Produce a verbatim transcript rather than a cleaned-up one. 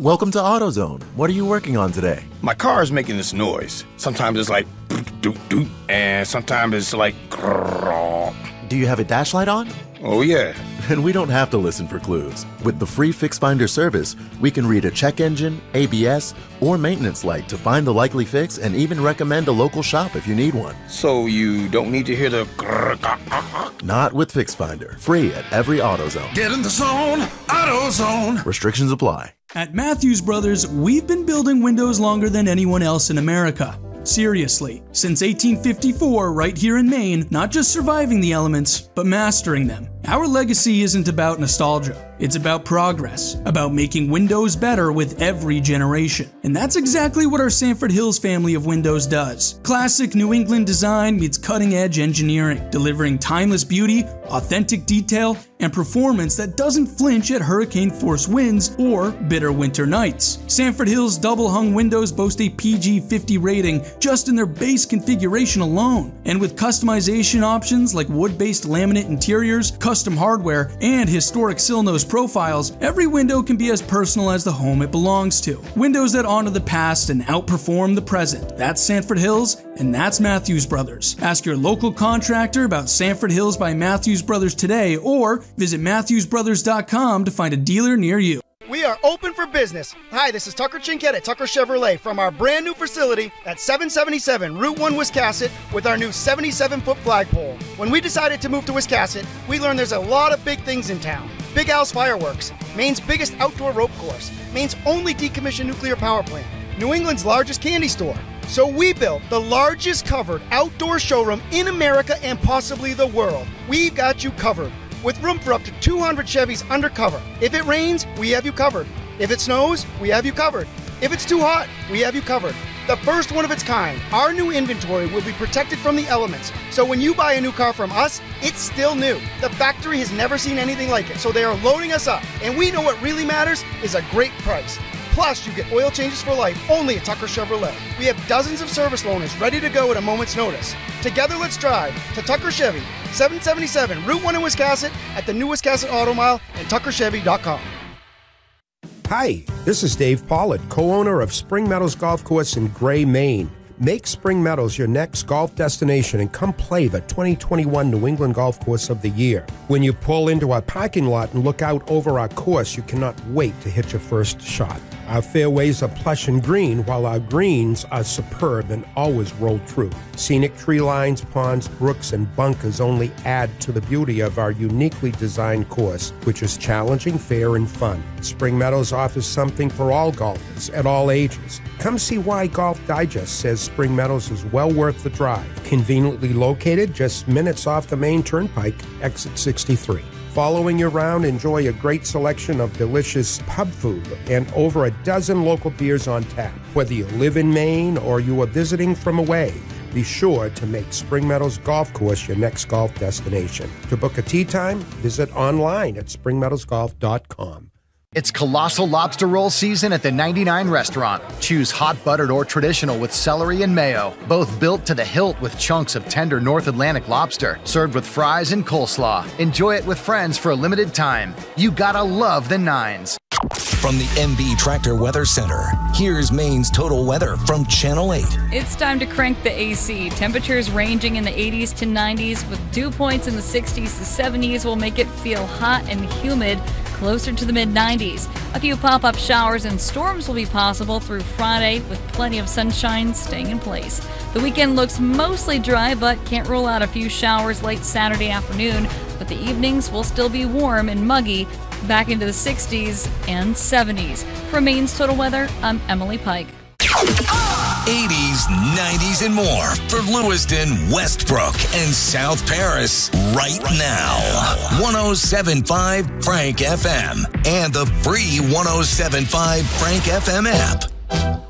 Welcome to AutoZone. What are you working on today? My car is making this noise. Sometimes it's like doot doot, and sometimes it's like grrr. Do you have a dash light on? Oh yeah. And we don't have to listen for clues. With the free Fix Finder service, we can read a check engine, A B S, or maintenance light to find the likely fix and even recommend a local shop if you need one. So you don't need to hear the grrr. Not with Fix Finder. Free at every AutoZone. Get in the zone, AutoZone. Restrictions apply. At Matthews Brothers, we've been building windows longer than anyone else in America. Seriously, since eighteen fifty-four, right here in Maine, not just surviving the elements, but mastering them. Our legacy isn't about nostalgia. It's about progress, about making windows better with every generation. And that's exactly what our Sanford Hills family of windows does. Classic New England design meets cutting-edge engineering, delivering timeless beauty, authentic detail, and performance that doesn't flinch at hurricane-force winds or bitter winter nights. Sanford Hills double-hung windows boast a P G fifty rating just in their base configuration alone. And with customization options like wood-based laminate interiors, custom hardware, and historic sill nose profiles, every window can be as personal as the home it belongs to. Windows that honor the past and outperform the present. That's Sanford Hills, and that's Matthews Brothers. Ask your local contractor about Sanford Hills by Matthews Brothers today, or visit Matthews Brothers dot com to find a dealer near you. We are open for business. Hi, this is Tucker Chinkett at Tucker Chevrolet from our brand new facility at seven seventy-seven Route one Wiscasset with our new seventy-seven foot flagpole. When we decided to move to Wiscasset, we learned there's a lot of big things in town. Big Al's Fireworks, Maine's biggest outdoor rope course, Maine's only decommissioned nuclear power plant, New England's largest candy store. So we built the largest covered outdoor showroom in America and possibly the world. We've got you covered, with room for up to two hundred Chevys undercover. If it rains, we have you covered. If it snows, we have you covered. If it's too hot, we have you covered. The first one of its kind, our new inventory will be protected from the elements. So when you buy a new car from us, it's still new. The factory has never seen anything like it, so they are loading us up. And we know what really matters is a great price. Plus, you get oil changes for life only at Tucker Chevrolet. We have dozens of service loaners ready to go at a moment's notice. Together, let's drive to Tucker Chevy, seven seventy-seven Route one in Wiscasset, at the new Wiscasset Auto Mile, and tucker chevy dot com. Hi, this is Dave Pollard, co-owner of Spring Meadows Golf Course in Gray, Maine. Make Spring Meadows your next golf destination and come play the twenty twenty-one New England Golf Course of the Year. When you pull into our parking lot and look out over our course, you cannot wait to hit your first shot. Our fairways are plush and green, while our greens are superb and always roll true. Scenic tree lines, ponds, brooks, and bunkers only add to the beauty of our uniquely designed course, which is challenging, fair, and fun. Spring Meadows offers something for all golfers at all ages. Come see why Golf Digest says Spring Meadows is well worth the drive. Conveniently located just minutes off the main turnpike, exit sixty-three. Following you around, enjoy a great selection of delicious pub food and over a dozen local beers on tap. Whether you live in Maine or you are visiting from away, be sure to make Spring Meadows Golf Course your next golf destination. To book a tee time, visit online at spring meadows golf dot com. It's Colossal Lobster Roll season at the ninety-nine Restaurant. Choose hot buttered or traditional with celery and mayo, both built to the hilt with chunks of tender North Atlantic lobster, served with fries and coleslaw. Enjoy it with friends for a limited time. You gotta love the nines. From the M B Tractor Weather Center, here's Maine's total weather from Channel eight. It's time to crank the A C. Temperatures ranging in the eighties to nineties with dew points in the sixties to seventies will make it feel hot and humid, closer to the mid nineties. A few pop-up showers and storms will be possible through Friday with plenty of sunshine staying in place. The weekend looks mostly dry, but can't rule out a few showers late Saturday afternoon, but the evenings will still be warm and muggy, back into the sixties and seventies. For Maine's Total Weather, I'm Emily Pike. eighties, nineties, and more for Lewiston, Westbrook, and South Paris right now. one oh seven point five Frank F M and the free one oh seven point five Frank F M app.